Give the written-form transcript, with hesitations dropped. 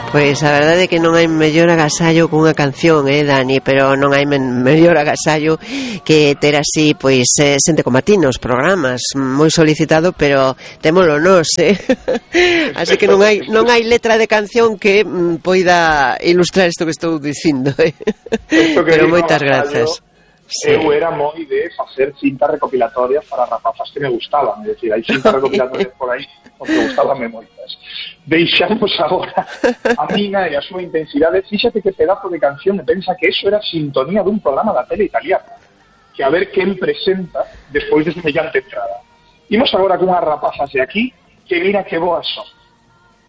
Pois a verdade é que non hai mellor agasallo cunha canción, Dani, pero non hai mellor agasallo que ter así, pois, xente como a ti nos programas, moi solicitado, pero témolo nós, así que non hai letra de canción que poida ilustrar isto que estou dicindo, pero moitas grazas. Eu era moi de facer cintas recopilatorias para rapazas que me gustaban, é dicir, hai cintas recopilatorias por aí que me gustaban moitas. Deixamos agora a miña e a súa intensidade. Fíxate que pedazo de canción, e pensa que eso era sintonía dun programa da tele italiana, que a ver quen presenta despois de semellante entrada. Imos agora cunhas rapazas de aquí que mira que boas son.